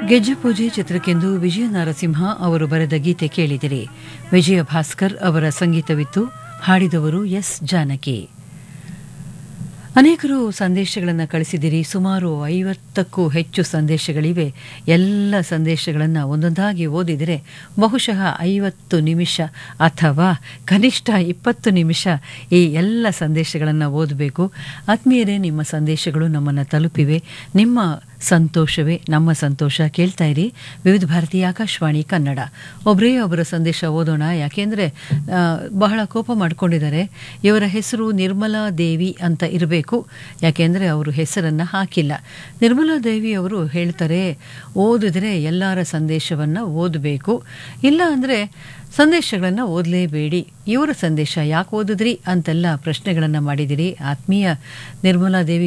ಗೆಜ್ಜೆ ಪೂಜೆ ಚಿತ್ರಕ್ಕೆಂದು ವಿಜಯ ನರಸಿಂಹ ಅವರು ಬರೆದ ಗೀತೆ ಕೇಳಿದಿರಿ. ವಿಜಯ ಭಾಸ್ಕರ್ ಅವರ ಸಂಗೀತವಿತ್ತು. ಹಾಡಿದವರು ಎಸ್ ಜಾನಕಿ. ಅನೇಕರು ಸಂದೇಶಗಳನ್ನು ಕಳಿಸಿದಿರಿ. ಸುಮಾರು 50ಕ್ಕೂ ಹೆಚ್ಚು ಸಂದೇಶಗಳಿವೆ. ಎಲ್ಲ ಸಂದೇಶಗಳನ್ನು ಒಂದೊಂದಾಗಿ ಓದಿದರೆ ಬಹುಶಃ 50 ನಿಮಿಷ ಅಥವಾ ಕನಿಷ್ಠ 20 ನಿಮಿಷ ಈ ಎಲ್ಲ ಸಂದೇಶಗಳನ್ನು ಓದಬೇಕು. ಆತ್ಮೀಯರೇ, ನಿಮ್ಮ ಸಂದೇಶಗಳು ನಮ್ಮನ್ನು ತಲುಪಿವೆ. ನಿಮ್ಮ ಸಂತೋಷವೇ ನಮ್ಮ ಸಂತೋಷ. ಕೇಳ್ತಾ ಇರಿ ವಿವಿಧ ಭಾರತಿ ಆಕಾಶವಾಣಿ ಕನ್ನಡ. ಒಬ್ಬರೇ ಒಬ್ಬರ ಸಂದೇಶ ಓದೋಣ, ಯಾಕೆಂದರೆ ಬಹಳ ಕೋಪ ಮಾಡಿಕೊಂಡಿದ್ದಾರೆ. ಇವರ ಹೆಸರು ನಿರ್ಮಲಾ ದೇವಿ ಅಂತ ಇರಬೇಕು, ಯಾಕೆಂದರೆ ಅವರು ಹೆಸರನ್ನು ಹಾಕಿಲ್ಲ. ನಿರ್ಮಲಾ ದೇವಿ ಅವರು ಹೇಳ್ತಾರೆ, ಓದಿದ್ರೆ ಎಲ್ಲರ ಸಂದೇಶವನ್ನು ಓದಬೇಕು, ಇಲ್ಲ ಅಂದರೆ ಸಂದೇಶಗಳನ್ನು ಓದಲೇಬೇಡಿ. ಇವರ ಸಂದೇಶ ಯಾಕೆ ಓದಿದ್ರಿ ಅಂತೆಲ್ಲ ಪ್ರಶ್ನೆಗಳನ್ನು ಮಾಡಿದಿರಿ. ಆತ್ಮೀಯ ನಿರ್ಮಲಾ ದೇವಿ